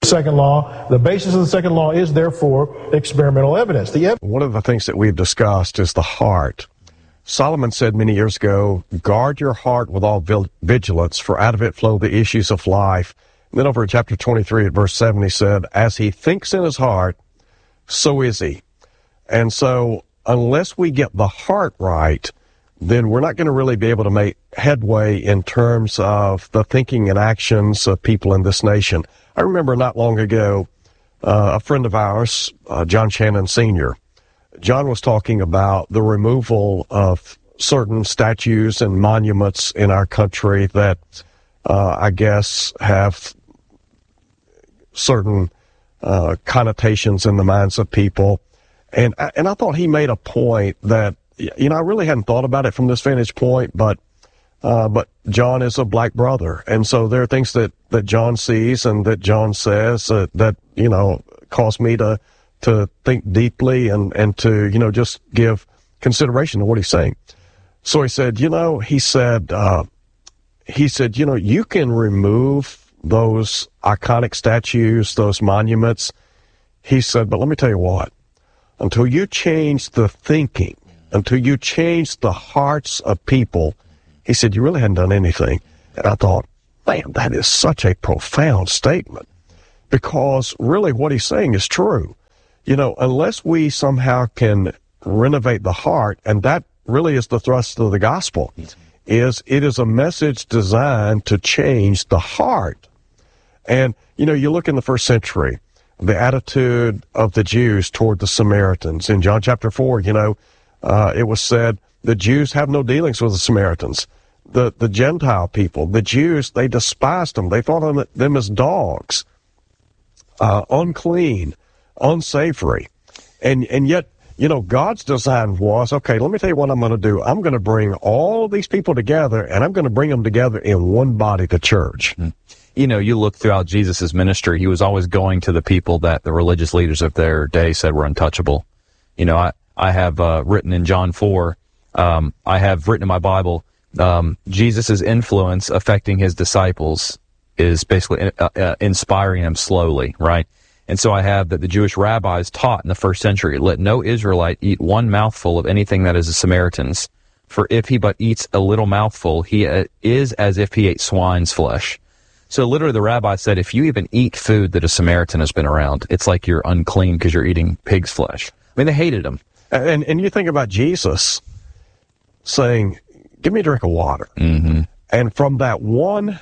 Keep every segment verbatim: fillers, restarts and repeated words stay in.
Second law. The basis of the second law is, therefore, experimental evidence. The ev- One of the things that we've discussed is the heart. Solomon said many years ago, guard your heart with all vigilance, for out of it flow the issues of life. And then over in chapter twenty-three at verse seven, he said, as he thinks in his heart, so is he. And so unless we get the heart right, then we're not going to really be able to make headway in terms of the thinking and actions of people in this nation. I remember not long ago, uh, a friend of ours, uh, John Shannon Senior, John was talking about the removal of certain statues and monuments in our country that uh, I guess have certain uh, connotations in the minds of people. And, and I thought he made a point that, you know, I really hadn't thought about it from this vantage point, but uh, but John is a black brother. And so there are things that, that John sees and that John says uh, that, you know, cause me to to think deeply and, and to, you know, just give consideration to what he's saying. So he said, you know, he said, uh, he said, you know, you can remove those iconic statues, those monuments. He said, but let me tell you what, until you change the thinking, until you change the hearts of people, he said, you really hadn't done anything. And I thought, man, that is such a profound statement, because really what he's saying is true. You know, unless we somehow can renovate the heart, and that really is the thrust of the gospel, is it is a message designed to change the heart. And, you know, you look in the first century, the attitude of the Jews toward the Samaritans. In John chapter four, you know, uh, it was said, the Jews have no dealings with the Samaritans. The, the Gentile people, the Jews, they despised them. They thought of them as dogs, uh, unclean, unsavory. And, and yet, you know, God's design was, okay, let me tell you what I'm going to do. I'm going to bring all these people together, and I'm going to bring them together in one body, the church. Mm-hmm. You know, you look throughout Jesus' ministry, he was always going to the people that the religious leaders of their day said were untouchable. You know, I, I have uh, written in John four, um, I have written in my Bible, um, Jesus' influence affecting his disciples is basically uh, uh, inspiring them slowly, right? And so I have that the Jewish rabbis taught in the first century, let no Israelite eat one mouthful of anything that is a Samaritan's, for if he but eats a little mouthful, he uh, is as if he ate swine's flesh. So literally the rabbi said, if you even eat food that a Samaritan has been around, it's like you're unclean because you're eating pig's flesh. I mean, they hated him. And and you think about Jesus saying, give me a drink of water. Mm-hmm. And from that one,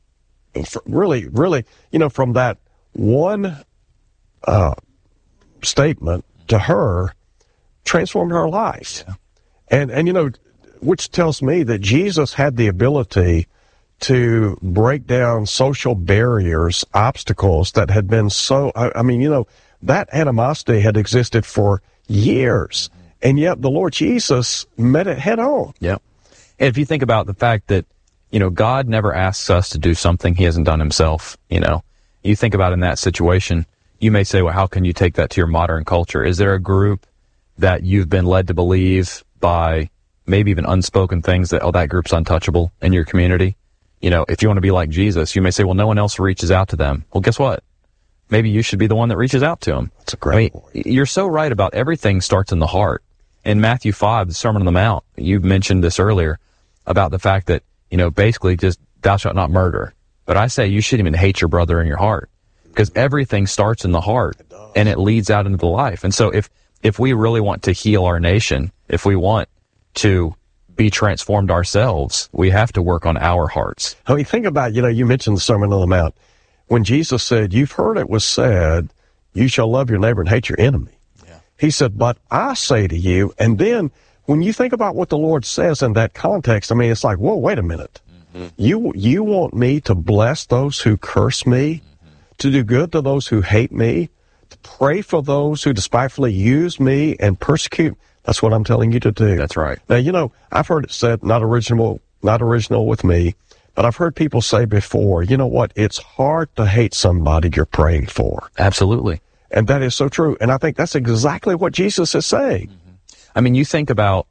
really, really, you know, from that one uh, statement to her, transformed her life. Yeah. And, and, you know, which tells me that Jesus had the ability to break down social barriers, obstacles that had been so, I, I mean, you know, that animosity had existed for years, and yet the Lord Jesus met it head on. Yeah. And if you think about the fact that, you know, God never asks us to do something he hasn't done himself, you know, you think about in that situation, you may say, well, how can you take that to your modern culture? Is there a group that you've been led to believe by maybe even unspoken things that, oh, that group's untouchable in your community? You know, if you want to be like Jesus, you may say, well, no one else reaches out to them. Well, guess what? Maybe you should be the one that reaches out to them. That's a great I mean, point. You're so right about everything starts in the heart. In Matthew five, the Sermon on the Mount, you mentioned this earlier about the fact that, you know, basically just thou shalt not murder. But I say you shouldn't even hate your brother in your heart, because everything starts in the heart and it leads out into the life. And so if, if we really want to heal our nation, if we want to be transformed ourselves, we have to work on our hearts. I mean, think about, you know, you mentioned the Sermon on the Mount. When Jesus said, you've heard it was said, you shall love your neighbor and hate your enemy. Yeah. He said, but I say to you, and then when you think about what the Lord says in that context, I mean, it's like, whoa, wait a minute. Mm-hmm. You, you want me to bless those who curse me, mm-hmm. to do good to those who hate me, to pray for those who despitefully use me and persecute. That's what I'm telling you to do. That's right. Now, you know, I've heard it said, not original, not original with me, but I've heard people say before, you know what, it's hard to hate somebody you're praying for. Absolutely. And that is so true. And I think that's exactly what Jesus is saying. Mm-hmm. I mean, you think about,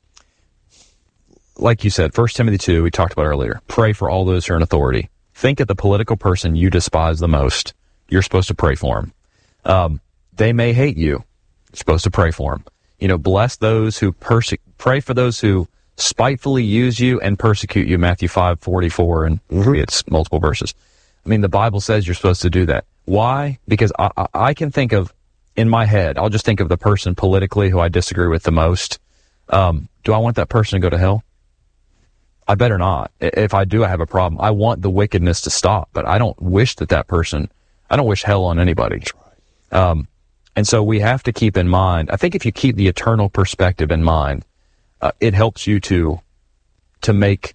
like you said, First Timothy two, we talked about earlier, pray for all those who are in authority. Think of the political person you despise the most. You're supposed to pray for them. Um, they may hate you. You're supposed to pray for them. You know, bless those who perse- pray for those who spitefully use you and persecute you, Matthew five forty-four, and mm-hmm. it's multiple verses. I mean, the Bible says you're supposed to do that. Why? Because I, I, I can think of, in my head, I'll just think of the person politically who I disagree with the most. Um, do I want that person to go to hell? I better not. If I do, I have a problem. I want the wickedness to stop, but I don't wish that that person, I don't wish hell on anybody. Um, and so we have to keep in mind, I think if you keep the eternal perspective in mind, uh, it helps you to, to make,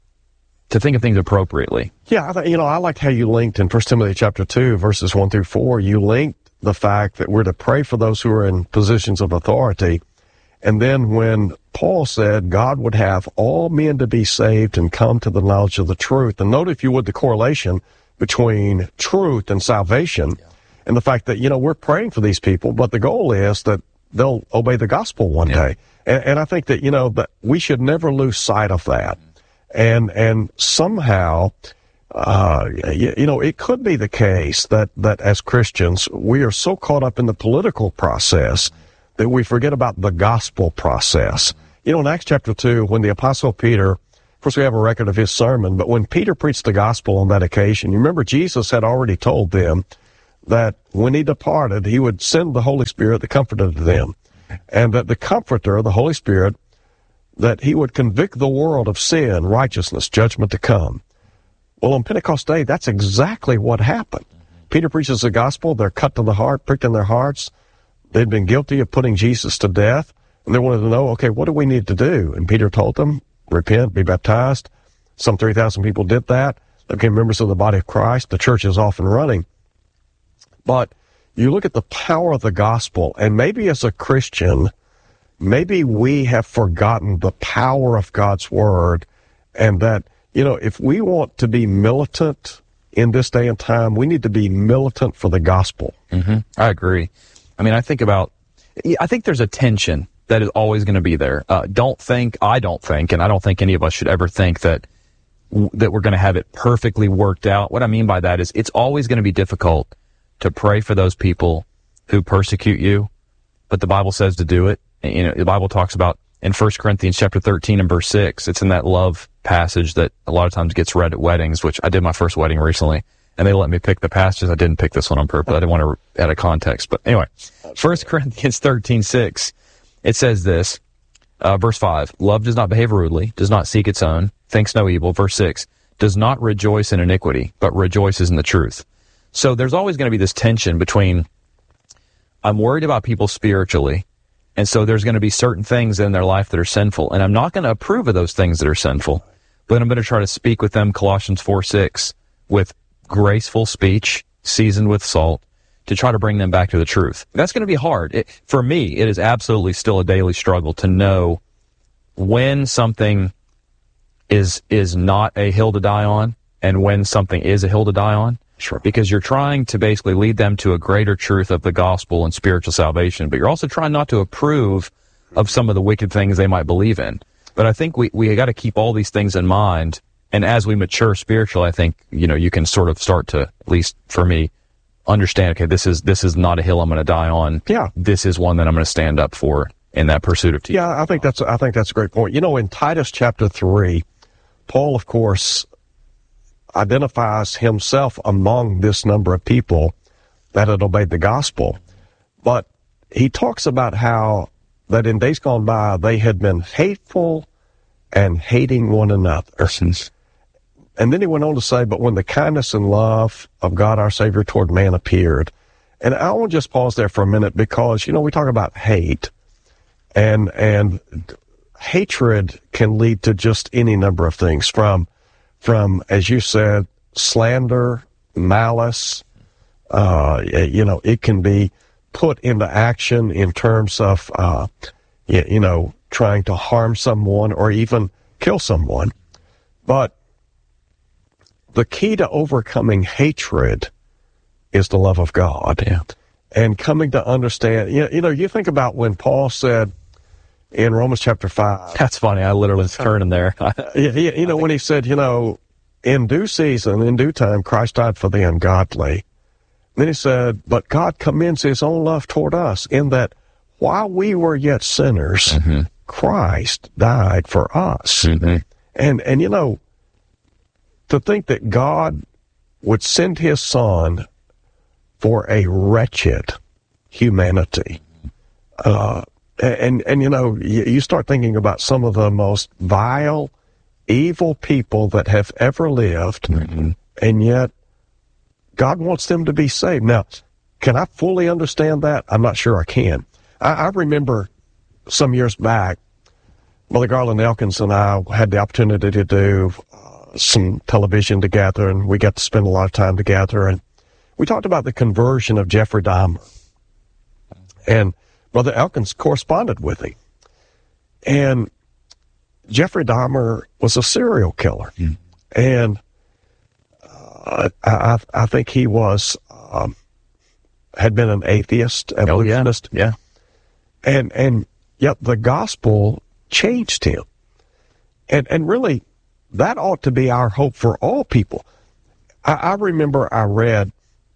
to think of things appropriately. Yeah, I th- you know, I liked how you linked in First Timothy chapter two, verses one through four, you linked the fact that we're to pray for those who are in positions of authority. And then when Paul said God would have all men to be saved and come to the knowledge of the truth, and note, if you would, the correlation between truth and salvation, yeah. and the fact that, you know, we're praying for these people, but the goal is that they'll obey the gospel one yeah. day. And, and I think that, you know, that we should never lose sight of that. And, and somehow, uh, you, you know, it could be the case that, that as Christians, we are so caught up in the political process that we forget about the gospel process. You know, in Acts chapter two, when the Apostle Peter, of course we have a record of his sermon, but when Peter preached the gospel on that occasion, you remember Jesus had already told them that when he departed, he would send the Holy Spirit, the Comforter, to them. And that the Comforter, the Holy Spirit, that he would convict the world of sin, righteousness, judgment to come. Well, on Pentecost Day, that's exactly what happened. Peter preaches the gospel, they're cut to the heart, pricked in their hearts. They'd been guilty of putting Jesus to death, and they wanted to know, okay, what do we need to do? And Peter told them, repent, be baptized. Some three thousand people did that. They became members of the body of Christ. The church is off and running. But you look at the power of the gospel, and maybe as a Christian, maybe we have forgotten the power of God's word, and that, you know, if we want to be militant in this day and time, we need to be militant for the gospel. Mm-hmm. I agree. I mean, I think about, I think there's a tension that is always going to be there. Uh, don't think, I don't think, and I don't think any of us should ever think that, that we're going to have it perfectly worked out. What I mean by that is it's always going to be difficult to pray for those people who persecute you, but the Bible says to do it. You know, the Bible talks about in First Corinthians chapter thirteen and verse six, it's in that love passage that a lot of times gets read at weddings, which I did my first wedding recently. And they let me pick the passages. I didn't pick this one on purpose. I didn't want to add a context. But anyway, First Corinthians thirteen six, it says this, uh, verse five, love does not behave rudely, does not seek its own, thinks no evil. Verse six, does not rejoice in iniquity, but rejoices in the truth. So there's always going to be this tension between, I'm worried about people spiritually, and so there's going to be certain things in their life that are sinful, and I'm not going to approve of those things that are sinful, but I'm going to try to speak with them, Colossians four six, with graceful speech, seasoned with salt, to try to bring them back to the truth. That's going to be hard. It, for me, it is absolutely still a daily struggle to know when something is is not a hill to die on and when something is a hill to die on. Sure. Because you're trying to basically lead them to a greater truth of the gospel and spiritual salvation, but you're also trying not to approve of some of the wicked things they might believe in. But I think we, we got to keep all these things in mind. And as we mature spiritually, I think, you know, you can sort of start to, at least for me, understand, okay, this is this is not a hill I'm going to die on. Yeah. This is one that I'm going to stand up for in that pursuit of teaching. Yeah, I think that's I think that's a great point. You know, in Titus chapter three, Paul, of course, identifies himself among this number of people that had obeyed the gospel. But he talks about how that in days gone by, they had been hateful and hating one another. And then he went on to say, but when the kindness and love of God our Savior toward man appeared. And I want to just pause there for a minute because, you know, we talk about hate, and and hatred can lead to just any number of things from, from, as you said, slander, malice. Uh, you know, it can be put into action in terms of, uh, you, you know, trying to harm someone or even kill someone. But the key to overcoming hatred is the love of God. Yeah. And coming to understand, you know, you know, you think about when Paul said in Romans chapter five. That's funny. I literally was turning there. you, you know, when he said, you know, in due season, in due time, Christ died for the ungodly. Then he said, but God commends his own love toward us in that while we were yet sinners, mm-hmm. Christ died for us. Mm-hmm. And, and you know, to think that God would send his son for a wretched humanity. Uh, and, and, you know, you, you start thinking about some of the most vile, evil people that have ever lived, mm-hmm. and yet God wants them to be saved. Now, can I fully understand that? I'm not sure I can. I, I remember some years back, Brother Garland Elkins and I had the opportunity to do uh, some television together, and we got to spend a lot of time together, and we talked about the conversion of Jeffrey Dahmer. And Brother Elkins corresponded with him. And Jeffrey Dahmer was a serial killer. Mm. And uh, I, I think he was, um, had been an atheist, evolutionist. Oh, yeah. yeah. And, and yet the gospel changed him. And, and really, that ought to be our hope for all people. I, I remember I read,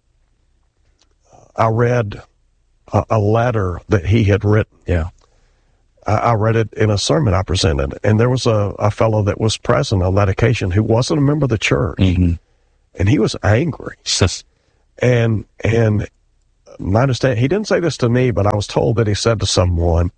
I read a, a letter that he had written. Yeah. I, I read it in a sermon I presented, and there was a, a fellow that was present on that occasion who wasn't a member of the church, mm-hmm. and he was angry. and and my understanding, he didn't say this to me, but I was told that he said to someone,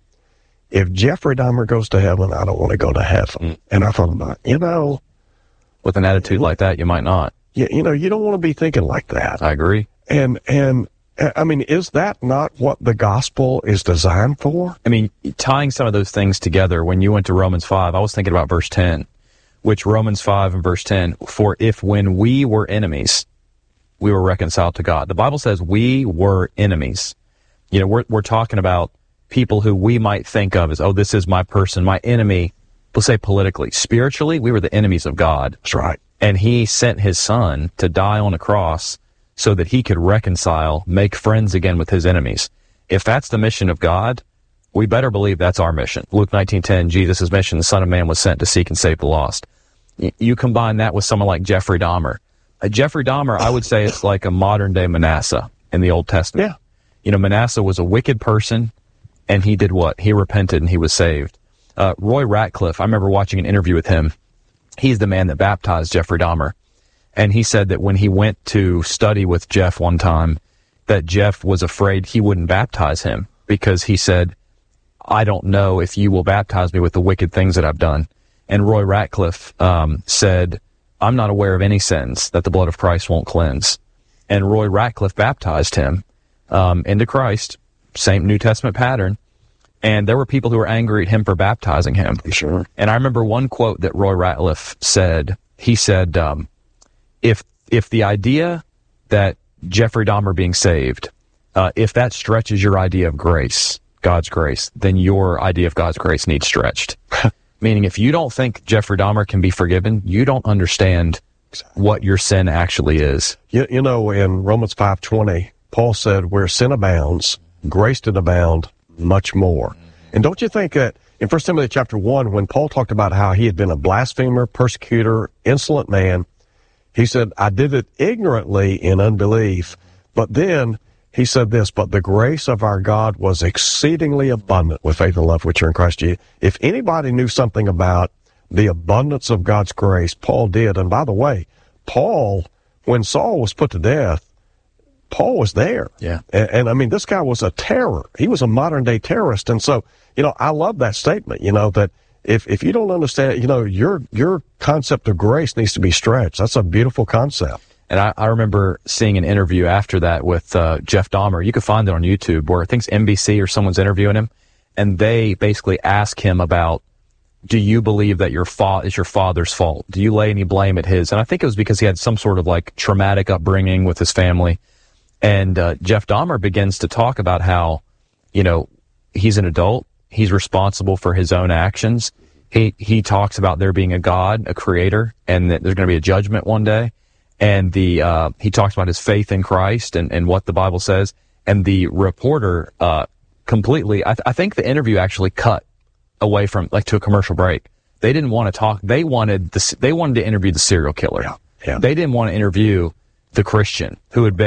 if Jeffrey Dahmer goes to heaven, I don't want to go to heaven. Mm. And I thought about, you know. With an attitude like that, you might not. You, you know, you don't want to be thinking like that. I agree. And, and, I mean, is that not what the gospel is designed for? I mean, tying some of those things together, when you went to Romans five, I was thinking about verse ten, which Romans five and verse ten, for if when we were enemies, we were reconciled to God. The Bible says we were enemies. You know, we're, we're talking about people who we might think of as, oh, this is my person, my enemy. We'll say politically. Spiritually, we were the enemies of God. That's right. And he sent his son to die on a cross so that he could reconcile, make friends again with his enemies. If that's the mission of God, we better believe that's our mission. Luke nineteen ten, Jesus' mission, the Son of Man was sent to seek and save the lost. You combine that with someone like Jeffrey Dahmer. Uh, Jeffrey Dahmer, I would say it's like a modern-day Manasseh in the Old Testament. Yeah. You know, Manasseh was a wicked person, and he did what? He repented and he was saved. Uh, Roy Ratcliffe, I remember watching an interview with him. He's the man that baptized Jeffrey Dahmer. And he said that when he went to study with Jeff one time, that Jeff was afraid he wouldn't baptize him because he said, I don't know if you will baptize me with the wicked things that I've done. And Roy Ratcliffe um, said, I'm not aware of any sins that the blood of Christ won't cleanse. And Roy Ratcliffe baptized him um, into Christ, same New Testament pattern. And there were people who were angry at him for baptizing him. Sure. And I remember one quote that Roy Ratcliffe said. He said, um, if if the idea that Jeffrey Dahmer being saved, uh, if that stretches your idea of grace, God's grace, then your idea of God's grace needs stretched. Meaning if you don't think Jeffrey Dahmer can be forgiven, you don't understand what your sin actually is. You, you know, in Romans five twenty, Paul said, where sin abounds, grace did abound much more. And don't you think that in First Timothy chapter one, when Paul talked about how he had been a blasphemer, persecutor, insolent man, he said, I did it ignorantly in unbelief. But then he said this, but the grace of our God was exceedingly abundant with faith and love which are in Christ Jesus. If anybody knew something about the abundance of God's grace, Paul did. And by the way, Paul, when Saul was put to death, Paul was there. Yeah. And, and I mean, this guy was a terror. He was a modern day terrorist. And so, you know, I love that statement, you know, that if, if you don't understand, you know, your, your concept of grace needs to be stretched. That's a beautiful concept. And I, I remember seeing an interview after that with uh, Jeff Dahmer. You can find it on YouTube where I think it's N B C or someone's interviewing him. And they basically ask him about, do you believe that your fa- is your father's fault? Do you lay any blame at his? And I think it was because he had some sort of like traumatic upbringing with his family. And uh, Jeff Dahmer begins to talk about how, you know, he's an adult. He's responsible for his own actions. He he talks about there being a God, a creator, and that there's going to be a judgment one day. And the uh, he talks about his faith in Christ and, and what the Bible says. And the reporter uh, completely, I, th- I think the interview actually cut away from like to a commercial break. They didn't want to talk. They wanted the, they wanted to interview the serial killer. Yeah, yeah. They didn't want to interview the Christian who had been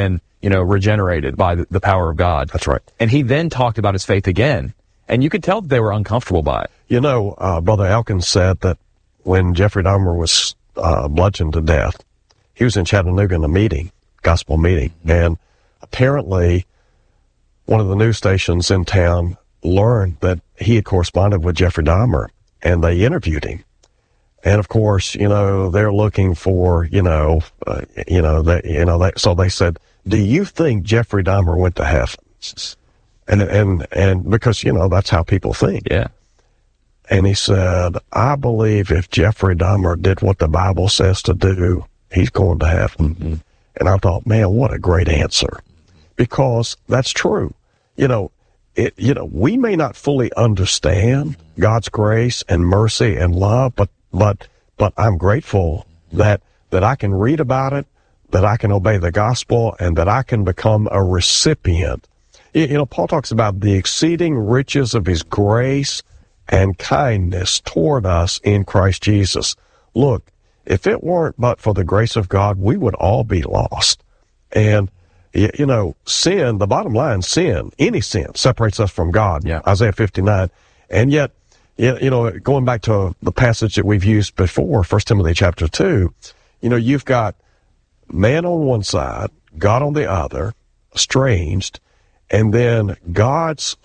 you know, regenerated by the, the power of God. That's right. And he then talked about his faith again. And you could tell that they were uncomfortable by it. You know, uh, Brother Elkins said that when Jeffrey Dahmer was uh, bludgeoned to death, he was in Chattanooga in a meeting, gospel meeting, mm-hmm. and apparently one of the news stations in town learned that he had corresponded with Jeffrey Dahmer, and they interviewed him. And of course, you know, they're looking for, you know, uh, you know, they, you know, they, so they said, "Do you think Jeffrey Dahmer went to heaven?" And and and because you know that's how people think. Yeah. And he said, "I believe if Jeffrey Dahmer did what the Bible says to do, he's going to heaven." Mm-hmm. And I thought, man, what a great answer, because that's true. You know, it. You know, we may not fully understand God's grace and mercy and love, but but but I'm grateful that that I can read about it, that I can obey the gospel, and that I can become a recipient. You know, Paul talks about the exceeding riches of his grace and kindness toward us in Christ Jesus. Look, if it weren't but for the grace of God, we would all be lost. And, you know, sin, the bottom line, sin, any sin separates us from God. Yeah. Isaiah fifty-nine. And yet, you know, going back to the passage that we've used before, First Timothy chapter two, you know, you've got man on one side, God on the other, estranged, and then God's